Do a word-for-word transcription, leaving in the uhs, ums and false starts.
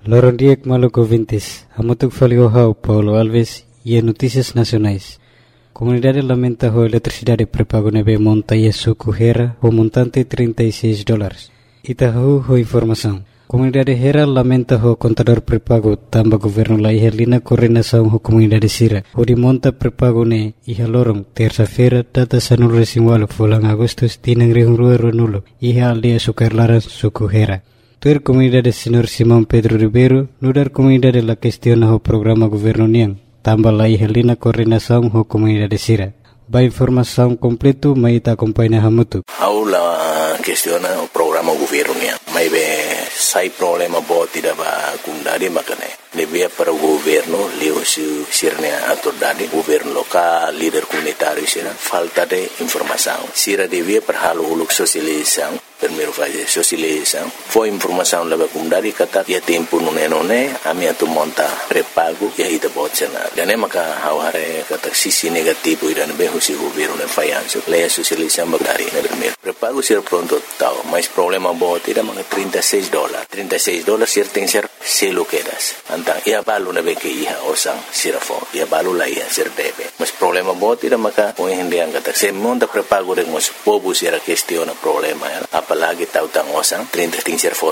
Lorondiek Maluco Vintes, Hamutuk Faliohau, Paulo Alves e Notícias Nacionais. Comunidade lamenta a eletricidade pré-pago neve monta e suco Hera o montante trinta e seis dólares. Itahu ho informação. Comunidade Hera lamenta o contador pré-pago tamba governo la ihalina coordenação ho comunidade Sira. O de monta pré-pago ne iha lorong terça-feira data sanul resinwalo fulang agustus tinang rihurua nulo iha aldia sukarlaran suco Hera. Tuer comunidade Senhor Simão Pedro Ribeiro, nudar comunidade la questiona o programa governo niang, tambah la ihalina coordenação ho comunidade Sira. Ba informação completo maita acompanha hamutu. Aula questiona o programa governo niang. Mai be sai problema bo tidak ba kundari makane. Lebih para o governo leo su sirnya autoridade governo lokal líder comunitário sira falta de informação. Sira devia para halo uluk sosialização. Primeiro fase sosialização. Foi informação leva kundari kata ya tempo nune nune ami atu monta pré-pago ya ita botsenar. Dan maka haware kata sisi negativo iran be husi governo ne fayanso. Leia sosialização bagari na primeiro. Pré-pago sira pronto tau, mas problema bo tidak mga trinta e seis dólares. trinta e seis dólares sir tem ser selo quedas. Antang ia balu na be ke iha osang sirafo. Ia balu la iha sir debe. Mas problema bo tidak maka o hindi ang kata se monta pré-pago ring mas pobo sira questiona problema ya. Apalagi tahu tang osang trinta ting sir